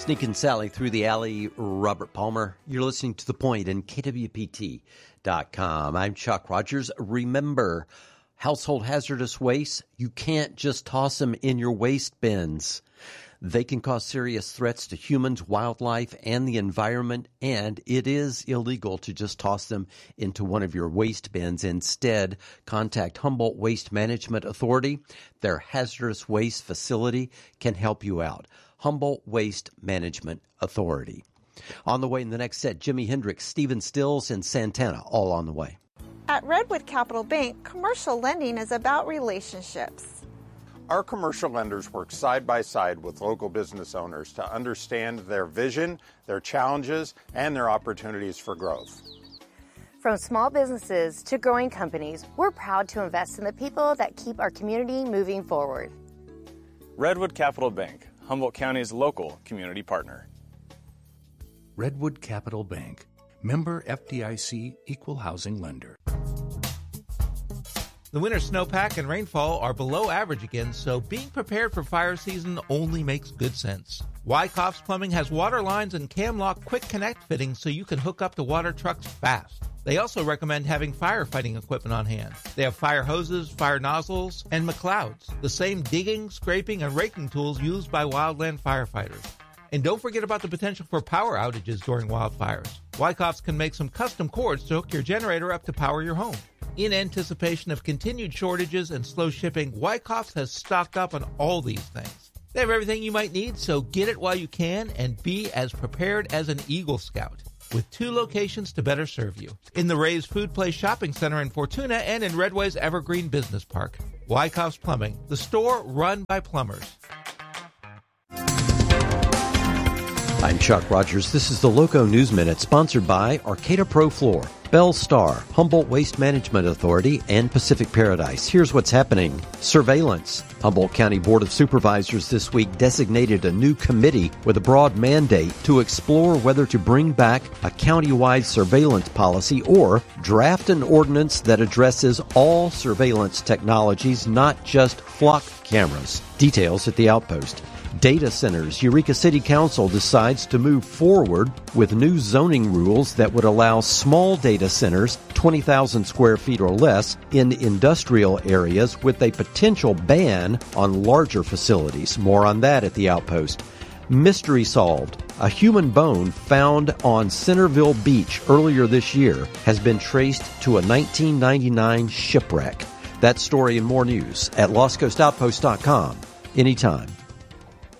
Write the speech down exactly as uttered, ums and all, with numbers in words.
Sneaking Sally through the alley, Robert Palmer. You're listening to The Point in K W P T dot com. I'm Chuck Rogers. Remember, household hazardous waste, you can't just toss them in your waste bins. They can cause serious threats to humans, wildlife, and the environment, and it is illegal to just toss them into one of your waste bins. Instead, contact Humboldt Waste Management Authority. Their hazardous waste facility can help you out. Humboldt Waste Management Authority. On the way in the next set, Jimi Hendrix, Stephen Stills, and Santana, all on the way. At Redwood Capital Bank, commercial lending is about relationships. Our commercial lenders work side by side with local business owners to understand their vision, their challenges, and their opportunities for growth. From small businesses to growing companies, we're proud to invest in the people that keep our community moving forward. Redwood Capital Bank, Humboldt County's local community partner. Redwood Capital Bank, member F D I C, equal housing lender. The winter snowpack and rainfall are below average again, so being prepared for fire season only makes good sense. Wyckoff's Plumbing has water lines and Camlock Quick Connect fittings so you can hook up to water trucks fast. They also recommend having firefighting equipment on hand. They have fire hoses, fire nozzles, and McLeods, the same digging, scraping, and raking tools used by wildland firefighters. And don't forget about the potential for power outages during wildfires. Wyckoff's can make some custom cords to hook your generator up to power your home. In anticipation of continued shortages and slow shipping, Wyckoff's has stocked up on all these things. They have everything you might need, so get it while you can and be as prepared as an Eagle Scout. With two locations to better serve you. In the Ray's Food Place Shopping Center in Fortuna and in Redway's Evergreen Business Park. Wyckoff's Plumbing, the store run by plumbers. I'm Chuck Rogers. This is the Loco News Minute, sponsored by Arcata Pro Floor, Bell Star, Humboldt Waste Management Authority, and Pacific Paradise. Here's what's happening. Surveillance. Humboldt County Board of Supervisors this week designated a new committee with a broad mandate to explore whether to bring back a county-wide surveillance policy or draft an ordinance that addresses all surveillance technologies, not just flock cameras. Details at the Outpost. Data centers. Eureka City Council decides to move forward with new zoning rules that would allow small data centers, twenty thousand square feet or less, in industrial areas with a potential ban on larger facilities. More on that at the Outpost. Mystery solved. A human bone found on Centerville Beach earlier this year has been traced to a nineteen ninety-nine shipwreck. That story and more news at lost coast outpost dot com anytime.